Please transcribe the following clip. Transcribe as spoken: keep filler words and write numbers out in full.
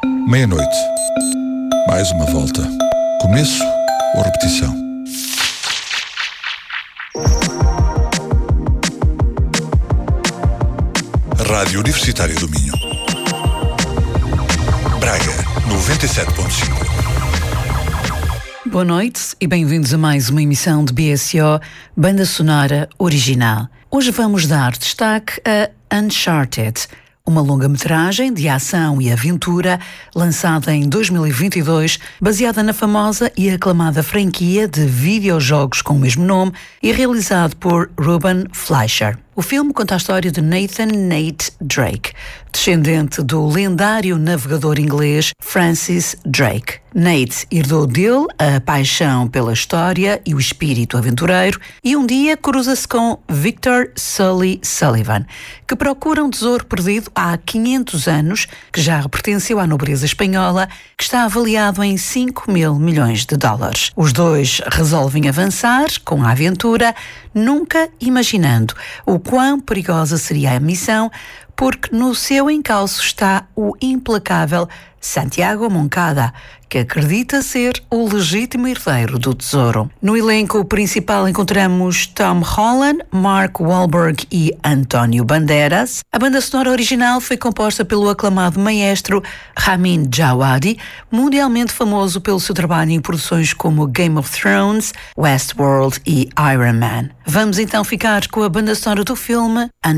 Meia-noite. Mais uma volta. Começo ou repetição? Rádio Universitária do Minho. Braga, noventa e sete ponto cinco. Boa noite e bem-vindos a mais uma emissão de B S O Banda Sonora Original. Hoje vamos dar destaque a Uncharted, uma longa-metragem de ação e aventura lançada em dois mil e vinte e dois, baseada na famosa e aclamada franquia de videojogos com o mesmo nome e realizado por Ruben Fleischer. O filme conta a história de Nathan Nate Drake, descendente do lendário navegador inglês Francis Drake. Nate herdou dele a paixão pela história e o espírito aventureiro e um dia cruza-se com Victor Sully Sullivan, que procura um tesouro perdido há quinhentos anos, que já pertenceu à nobreza espanhola, que está avaliado em cinco mil milhões de dólares. Os dois resolvem avançar com a aventura, nunca imaginando o quão perigosa seria a missão, porque no seu encalço está o implacável Santiago Moncada, que acredita ser o legítimo herdeiro do tesouro. No elenco principal encontramos Tom Holland, Mark Wahlberg e António Banderas. A banda sonora original foi composta pelo aclamado maestro Ramin Djawadi, mundialmente famoso pelo seu trabalho em produções como Game of Thrones, Westworld e Iron Man. Vamos então ficar com a banda sonora do filme